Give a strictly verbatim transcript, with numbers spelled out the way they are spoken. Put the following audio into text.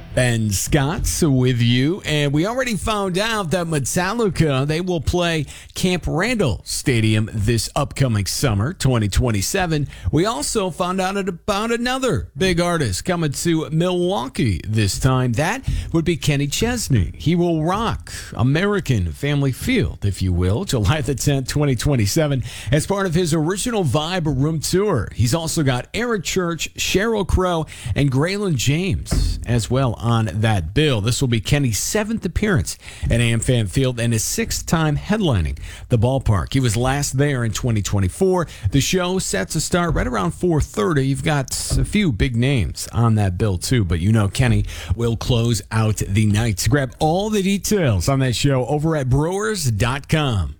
Ben Scott with you, and we already found out that Metallica, they will play Camp Randall Stadium this upcoming summer, twenty twenty-seven. We also found out about another big artist coming to Milwaukee this time. That would be Kenny Chesney. He will rock American Family Field, if you will, July the tenth, twenty twenty-seven, as part of his original Vibe Room Tour. He's also got Eric Church, Sheryl Crow, and Graylin James as well on that bill. This will be Kenny's seventh appearance at AmFam Field and his sixth time headlining the ballpark. He was last there in twenty twenty-four. The show set to start right around four thirty. You've got a few big names on that bill too, but you know Kenny will close out the night. Grab all the details on that show over at brewers dot com.